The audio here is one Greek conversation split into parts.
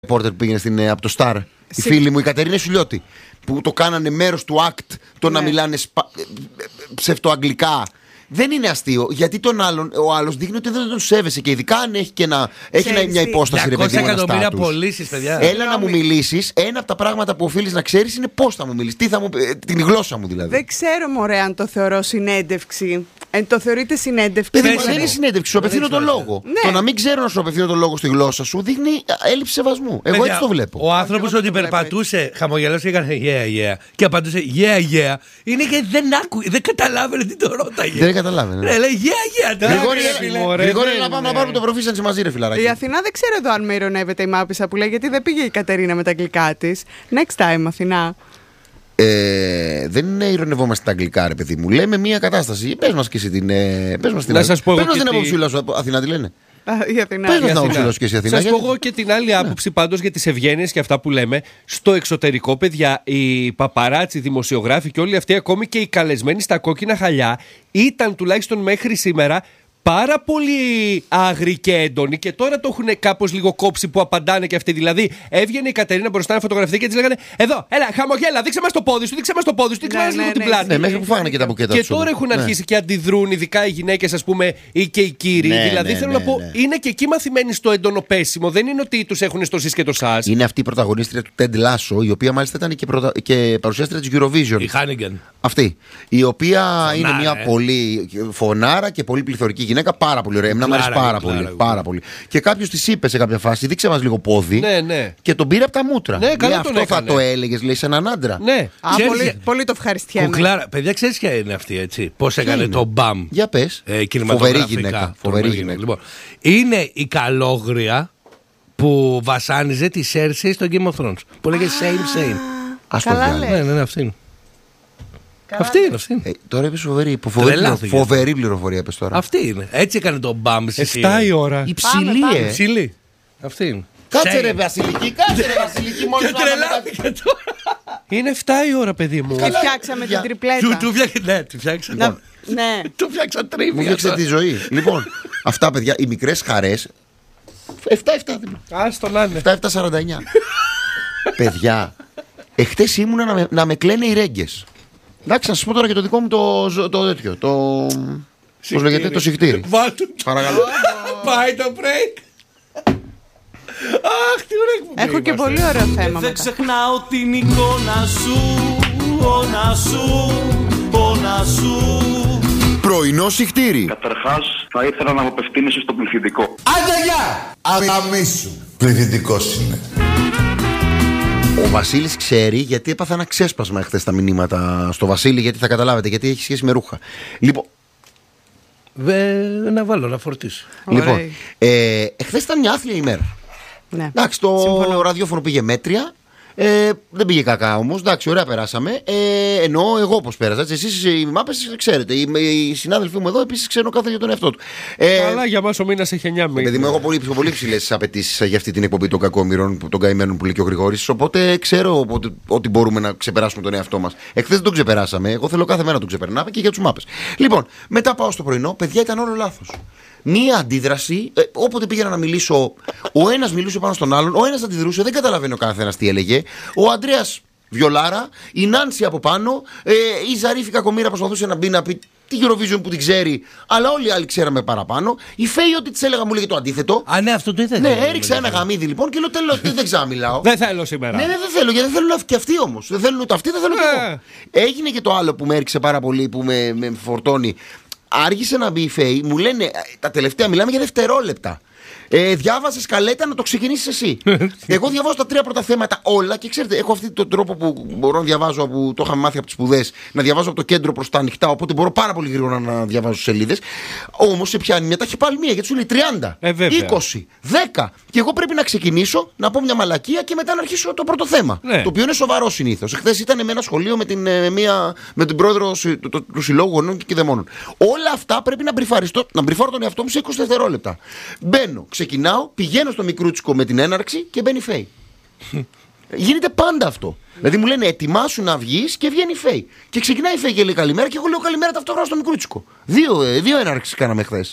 ρεπόρτερ που πήγαινε από το Star. Η φίλη μου η Κατερίνα Σουλιώτη. Που το κάνανε μέρος του act το να μιλάνε ψευτοαγγλικά. Δεν είναι αστείο, γιατί ο άλλος δείχνει ότι δεν τον σέβεσαι και ειδικά αν έχει και μια υπόσταση, ρε παιδί μου, ένα στάτους. Έλα να μου μιλήσεις. Ένα από τα πράγματα που οφείλεις να ξέρεις είναι πώς θα μου μιλήσεις, την γλώσσα μου δηλαδή. Δεν ξέρω, μωρέ, αν το θεωρώ συνέντευξη. Το θεωρείτε συνέντευξη? Δεν είναι συνέντευξη, σου απευθύνω τον λόγο. Ναι. Το να μην ξέρω να σου απευθύνω τον λόγο στη γλώσσα σου δείχνει έλλειψη σεβασμού. Εγώ έτσι το βλέπω. Ο άνθρωπος ότι περπατούσε, χαμογελούσε και έκανε yeah, yeah. Και απαντούσε yeah, yeah. Είναι και δεν καταλάβαινε τι το ρώταγε. Δεν καταλάβαινε. Ναι, λέει yeah, yeah. Γρηγόρη, να πάμε να πάρουμε το προφήσανση μαζί, ρε φιλαράκι. Η Αθηνά δεν ξέρω εδώ αν με ειρωνεύεται η Μάπισσα που λέει, γιατί δεν πήγε η Κατερίνα με τα αγγλικά της. Next time, Αθηνά. Δεν ηρωνευόμαστε τα αγγλικά, ρε παιδί μου. Λέμε μια κατάσταση. Πες μας και εσύ την. Πες μας την άποψή σου, Αθηνά, τι λένε. Σας πω εγώ και την άλλη άποψη πάντως για τις ευγένειες και αυτά που λέμε. Στο εξωτερικό, παιδιά, οι παπαράτσι, οι δημοσιογράφοι και όλοι αυτοί, ακόμη και οι καλεσμένοι στα κόκκινα χαλιά, ήταν τουλάχιστον μέχρι σήμερα πάρα πολύ άγριοι και έντονοι, και τώρα το έχουν κάπως λίγο κόψει που απαντάνε και αυτοί. Δηλαδή, έβγαινε η Κατερίνα μπροστά να φωτογραφηθεί και της λέγανε: εδώ, έλα, χαμογέλα, δείξε μας το πόδι σου, δείξε μας το πόδι σου, δείξε μας λίγο την πλάτη. Ναι, μέχρι που φάγανε και τα μπουκέτα. Και τώρα έχουν αρχίσει και αντιδρούν, ειδικά οι γυναίκες, ας πούμε, ή και οι κύριοι. Δηλαδή, θέλω να πω, είναι και εκεί μαθημένοι στο έντονο πέσιμο. Δεν είναι ότι τους έχουν στο σεις και το σας. Είναι αυτή η πρωταγωνίστρια του Ted Lasso, η οποία μάλιστα ήταν και παρουσιάστρια της Eurovision. Η Hannigan. Αυτή. Η οποία είναι μια πολύ φωνάρα και πολύ πληθωρική γυναίκα, πάρα πολύ ωραία. Εμένα μου αρέσει πάρα πολύ. Και κάποιος της είπε σε κάποια φάση: δείξε μας λίγο πόδι. Ναι. Και τον πήρε από τα μούτρα. Ναι, καλά, αυτό τον θα το έλεγες, λέει, σε έναν άντρα. Ναι. Πολύ το ευχαριστιέμαι. Κουκλάρα, παιδιά, ξέρεις ποια είναι αυτή, έτσι? Πώς έκανε το μπαμ? Για πες. Φοβερή γυναίκα. Λοιπόν, είναι η καλόγρια που βασάνιζε τη Σέρση στο Game of Thrones. Που λέγε same. Ας το διάλεγε. Ναι, αυτή είναι. Αυτή είναι. Τώρα είπες φοβερή πληροφορία, είπες τώρα. Αυτή είναι. Έτσι έκανε το μπαμ. 7 η ώρα. Υψηλή. Αυτή είναι. Κάτσε ρε Βασιλική, μόνο και τρελάθηκα τώρα. Είναι 7 η ώρα, παιδί μου. Και φτιάξαμε την τριπλέτα. Τη φτιάξαμε. Ναι. Του φτιάξα τρίβια. Μου φτιάξε τη ζωή. Λοιπόν, αυτά, παιδιά, οι μικρές χαρές. 7-7. Άστο να είναι. 7-7-49. Παιδιά, εχθές ήμουνα να με κλαίνε οι ρέγγες. Εντάξει, να σας πω τώρα και το δικό μου το τέτοιο. Πώς λέγεται, το συχτήρι. Παρακαλώ. Πάει το break. Αχ, τι ωραία εκπομπή. Έχω και πολύ ωραίο θέμα. Δεν ξεχνάω την εικόνα σου. Πρωινό συχτήρι. Καταρχάς, θα ήθελα να μου απευθύνεσαι στο πληθυντικό. Άντε γεια! Αμαμίσου. Πληθυντικός είναι. Ο Βασίλης ξέρει, γιατί έπαθα ένα ξέσπασμα χθες τα μηνύματα στο Βασίλη, γιατί θα καταλάβετε, γιατί έχει σχέση με ρούχα. Λοιπόν, να βάλω, να φορτίσω. Λοιπόν, χθες ήταν μια άθλια ημέρα. Ναι. Εντάξει, το ραδιόφωνο πήγε μέτρια. Δεν πήγε κακά όμως. Εντάξει, ωραία περάσαμε. Εννοώ εγώ πώς πέρασα. Εσείς οι μάπες ξέρετε. Οι συνάδελφοί μου εδώ επίσης ξέρουν κάθε για τον εαυτό του. Αλλά για μας ο μήνας έχει 9 μήνες. Παιδί μου, έχω πολύ ψηλές απαιτήσεις για αυτή την εκπομπή των κακόμοιρων, των καημένων που λέει και ο Γρηγόρης. Οπότε ξέρω ότι μπορούμε να ξεπεράσουμε τον εαυτό μας. Εχθές δεν τον ξεπεράσαμε. Εγώ θέλω κάθε μέρα να τον ξεπερνάμε και για τους μάπες. Λοιπόν, μετά πάω στο πρωινό. Παιδιά, ήταν όλο λάθος. Μία αντίδραση, όποτε πήγαινα να μιλήσω, ο ένας μιλούσε πάνω στον άλλον, ο ένας αντιδρούσε, δεν καταλαβαίνει ο καθένας τι έλεγε. Ο Αντρέας Βιολάρα, η Νάνση από πάνω, η Ζαρίφη Κακομοίρα προσπαθούσε να μπει να πει τη Eurovision που την ξέρει, αλλά όλοι οι άλλοι ξέραμε παραπάνω. Η Φέη, ό,τι της έλεγα, μου λέγε το αντίθετο. Α, ναι, αυτό το ήθελα. Ναι, έριξα ένα γαμίδι λοιπόν και λέω τέλος, δεν ξαναμιλάω. Δεν θέλω σήμερα. Ναι, δεν θέλω, γιατί δεν θέλουν και αυτοί όμως. Δεν θέλουν ούτε αυτοί, δεν θέλω και εγώ. Έγινε και το άλλο που με έριξε πάρα πολύ, που με φορτώνει. Άργησε να μπει η Φέη, μου λένε τα τελευταία, μιλάμε για δευτερόλεπτα. Διάβασε σκαλέτα να το ξεκινήσεις εσύ. Εγώ διαβάζω τα 3 πρώτα θέματα όλα και ξέρετε, έχω αυτή τον τρόπο που μπορώ να διαβάζω, που το είχαμε μάθει από τις σπουδές, να διαβάζω από το κέντρο προς τα ανοιχτά. Οπότε μπορώ πάρα πολύ γρήγορα να διαβάζω σελίδες. Όμως σε πιάνει μια ταχυπαλμία γιατί σου λέει 30, 20, 10. Και εγώ πρέπει να ξεκινήσω, να πω μια μαλακία και μετά να αρχίσω το πρώτο θέμα. Ναι. Το οποίο είναι σοβαρό συνήθως. Χθες ήταν με ένα σχολείο με την πρόεδρο του Συλλόγου Γονέων και Κηδεμόνων. Όλα αυτά πρέπει να μπριφάρω τον εαυτό μου σε 20 δευτερόλεπτα. Μπαίνω. Ξεκινάω, πηγαίνω στο μικρούτσικο με την έναρξη και μπαίνει η Φέη. Γίνεται πάντα αυτό. Δηλαδή μου λένε ετοιμάσου να βγεις και βγαίνει η Φέη. Και ξεκινάει η Φέη και λέει καλημέρα και εγώ λέω καλημέρα ταυτόχρονα στο μικρούτσικο. Δύο έναρξεις κάναμε χθες.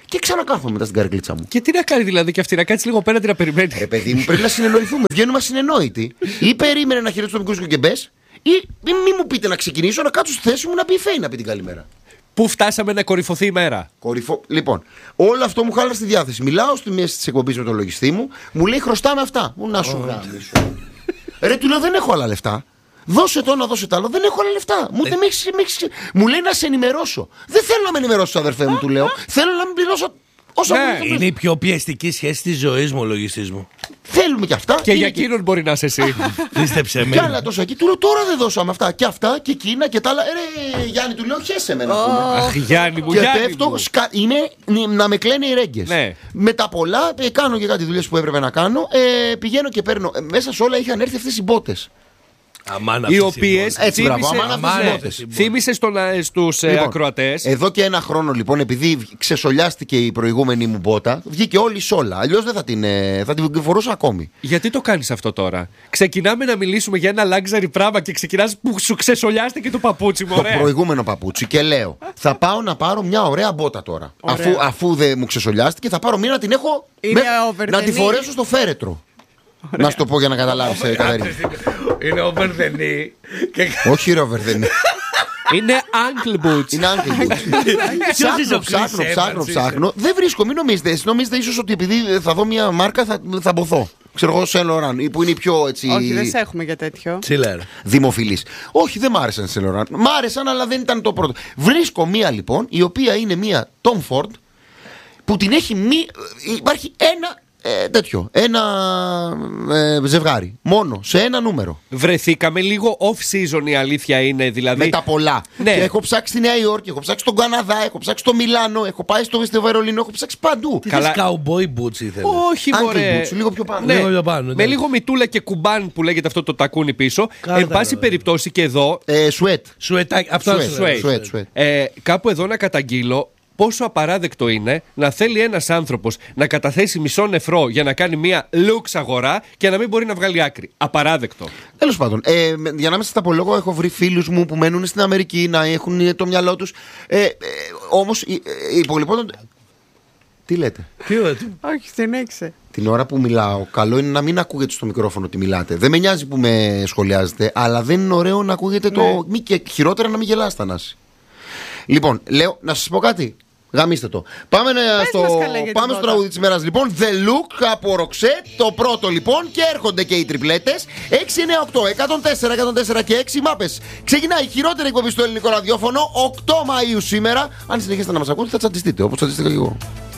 και ξανακάθομαι μετά στην καρκλίτσα μου. Και τι να κάνει δηλαδή και αυτή, να κάτσει λίγο πέρα, τι να περιμένει. Ρε παιδί μου, πρέπει να συνεννοηθούμε. Βγαίνουμε ασυνεννόητοι. Ή περίμενε να χαιρετήσω τον μικρό σου και μπες, ή μη μου πείτε να ξεκινήσω, να κάτσω στη θέση μου να πει η Φέη να πει την καλημέρα. Πού φτάσαμε να κορυφωθεί η μέρα. Λοιπόν, όλο αυτό μου χάλασε τη διάθεση. Μιλάω στη μέση τη εκπομπή με τον λογιστή μου, μου λέει χρωστάμε αυτά. Μου να σου γάμισω. Ρε, του λέω δεν έχω άλλα λεφτά. Δώσε το ένα, δώσε το άλλο. Δεν έχω άλλα λεφτά. Μου λέει να σε ενημερώσω. Δεν θέλω να με ενημερώσει, αδερφέ μου, του λέω. Θέλω να μην πληρώσω όσα μου. Είναι η πιο πιεστική σχέση τη ζωή μου, ο λογιστής μου. Θέλουμε και αυτά. Και για εκείνον μπορεί να είσαι εσύ. Πίστεψε με. Κι άλλα τόσα εκεί. Του λέω τώρα δεν δώσαμε αυτά. Και αυτά και εκείνα και τα άλλα. Ρε Γιάννη, του λέω χέσε με να πούμε. Αχ, Γιάννη μου, Και Γιάννη πέφτω, μου. είναι να με κλαίνε οι ρέγγες. Ναι. Με τα πολλά, κάνω και κάτι δουλειές που έπρεπε να κάνω. Πηγαίνω και παίρνω. Μέσα σε όλα είχαν έρθει αυτές οι μπότες. Οι οποίες Έτσι, μπράβο, θύμισε στους ακροατές. Εδώ και ένα χρόνο λοιπόν, επειδή ξεσολιάστηκε η προηγούμενη μου μπότα, βγήκε όλη η σόλα. Αλλιώς δεν θα την φορούσα ακόμη. Γιατί το κάνεις αυτό τώρα? Ξεκινάμε να μιλήσουμε για ένα luxury πράγμα και ξεκινάς που σου ξεσολιάστηκε το παπούτσι μου. Το προηγούμενο παπούτσι. Και λέω, θα πάω να πάρω μια ωραία μπότα τώρα. Αφού δεν μου ξεσολιάστηκε, θα πάρω μια να την έχω. Να τη φορέσω στο φέρετρο. Ωραία. Να σου το πω για να καταλάβεις, Κατερίνα. Είναι overthenny. Όχι, ρε, overthenny. Είναι ankle boots. Είναι ankle boots. Ψάχνω. Δεν βρίσκω, μην νομίζετε. Εσείς νομίζετε ίσως ότι επειδή θα δω μια μάρκα θα μποθώ. Ξέρω εγώ, Saint Laurent, που είναι η πιο έτσι. Όχι, δεν σε έχουμε για τέτοιο. Δημοφιλής. Όχι, δεν μ' άρεσαν Saint Laurent. Μ' άρεσαν, αλλά δεν ήταν το πρώτο. Βρίσκω μία λοιπόν, η οποία είναι μία Tom Ford, που την έχει υπάρχει ένα ζευγάρι. Μόνο σε ένα νούμερο. Βρεθήκαμε λίγο off-season, η αλήθεια είναι δηλαδή. Με τα πολλά. Ναι. Και έχω ψάξει στη Νέα Υόρκη, έχω ψάξει στον Καναδά, έχω ψάξει στο Μιλάνο, έχω πάει στο Βερολίνο, έχω ψάξει παντού. Καλά. Cowboy boots ήθελε. Όχι, μωρέ. Λίγο πιο πάνω. Ναι. Λίγο πάνω, με λίγο μητούλα και κουμπάν που λέγεται αυτό το τακούνι πίσω. Εν πάση περιπτώσει και εδώ. Σουέτ. Αυτό κάπου εδώ να καταγγείλω πόσο απαράδεκτο είναι να θέλει ένας άνθρωπος να καταθέσει μισό νεφρό για να κάνει μια λουξ αγορά και να μην μπορεί να βγάλει άκρη. Απαράδεκτο. Τέλος πάντων, για να μην σας τα πω λόγο, έχω βρει φίλους μου που μένουν στην Αμερική να έχουν το μυαλό τους. Όμως υπολοιπόταν. Τι λέτε? Όχι, συνέχισε. Την ώρα που μιλάω, καλό είναι να μην ακούγεται στο μικρόφωνο ότι μιλάτε. Δεν με νοιάζει που με σχολιάζετε, αλλά δεν είναι ωραίο να ακούγεται το. Και χειρότερα να μην γελάς, Θανάση. Λοιπόν, λέω να σας πω κάτι. Γαμίστε το. Πάμε στο τραγούδι της ημέρας λοιπόν. The Look από Roxette. Το πρώτο λοιπόν. Και έρχονται και οι τριπλέτες. 6, 9, 8, 104, 104 και 6 μάπες. Ξεκινάει η χειρότερη εκπομπή στο ελληνικό ραδιόφωνο. 8 Μαΐου σήμερα. Αν συνεχίσετε να μας ακούτε θα τσατιστείτε, όπως τσατιστήκα και εγώ.